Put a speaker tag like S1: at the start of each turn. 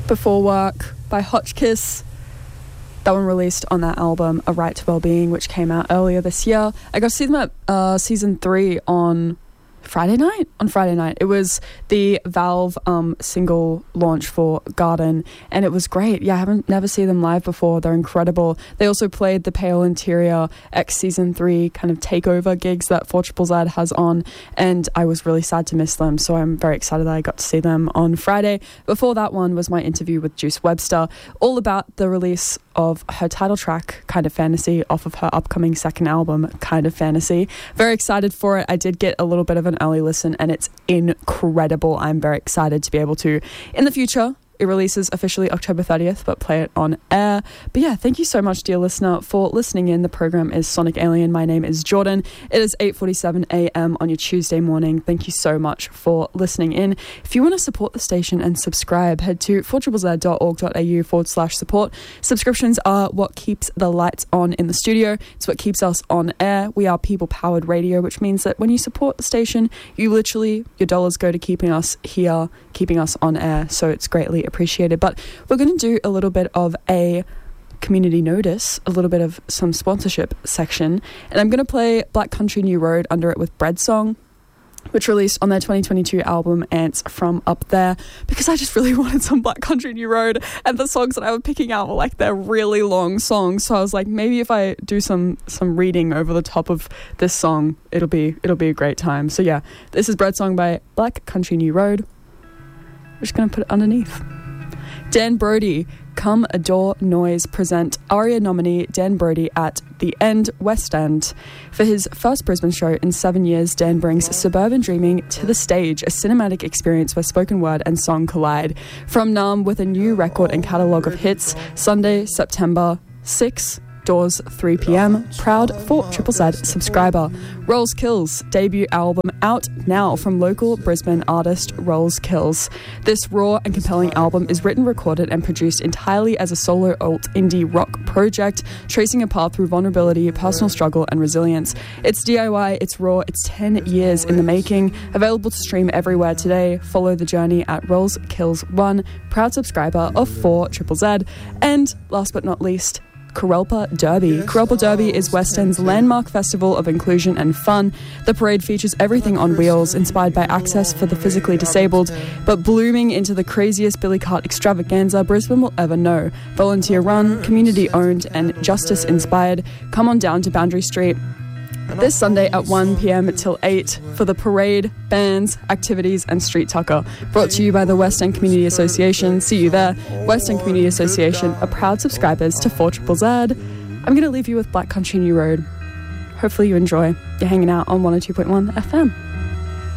S1: Before Work by Hotchkiss. That one released on that album, A Right to Wellbeing, which came out earlier this year. I got to see them at season 3 on Friday night. It was the Valve single launch for Garden, and it was great. Yeah, I never seen them live before. They're incredible. They also played the Pale Interior X season 3 kind of takeover gigs that 4ZZZ has on, and I was really sad to miss them, so I'm very excited that I got to see them on Friday. Before that one was my interview with Juice Webster, all about the release of her title track, Kind of Fantasy, off of her upcoming second album, Kind of Fantasy. Very excited for it. I did get a little bit of an early listen, and it's incredible. I'm very excited to be able to, in the future, it releases officially October 30th, but play it on air. But yeah, thank you so much, dear listener, for listening in. The program is Sonic Alien. My name is Jordan. It is 8:47 a.m. on your Tuesday morning. Thank you so much for listening in. If you want to support the station and subscribe, head to 4ZZZ.org.au/support. Subscriptions are what keeps the lights on in the studio. It's what keeps us on air. We are people-powered radio, which means that when you support the station, your dollars go to keeping us here, keeping us on air. So it's greatly appreciated. But we're going to do a little bit of a community notice, a little bit of some sponsorship section, and I'm going to play Black Country New Road under it with Bread Song, which released on their 2022 album Ants From Up There, because I just really wanted some Black Country New Road, and the songs that I was picking out were like they're really long songs, so I was like, maybe if I do some reading over the top of this song, it'll be a great time. So yeah, this is Bread Song by Black Country New Road. We're just going to put it underneath. Dan Brody, Come Adore Noise present ARIA nominee Dan Brody at the End, West End. For his first Brisbane show in 7 years, Dan brings suburban dreaming to the stage, a cinematic experience where spoken word and song collide. From Numb with a new record and catalogue of hits, Sunday, September 6, doors 3 p.m. Proud 4ZZZ subscriber. Rolls Kills debut album out now from local Brisbane artist Rolls Kills. This raw and compelling album is written, recorded and produced entirely as a solo alt indie rock project, tracing a path through vulnerability, personal struggle and resilience. It's DIY, it's raw, it's 10 years in the making. Available to stream everywhere today. Follow the journey at Rolls Kills 1, proud subscriber of 4ZZZ. And last but not least, Kurralpa Derby. Kurralpa Derby is West End's landmark festival of inclusion and fun. The parade features everything on wheels, inspired by access for the physically disabled, but blooming into the craziest billy cart extravaganza Brisbane will ever know. Volunteer run, community owned and justice inspired. Come on down to Boundary Street this Sunday at 1 p.m. till 8 for the parade, bands, activities and street tucker. Brought to you by the West End Community Association. See you there. West End Community Association are proud subscribers to 4ZZZ. I'm going to leave you with Black Country New Road. Hopefully you enjoy. You're hanging out on 102.1 FM.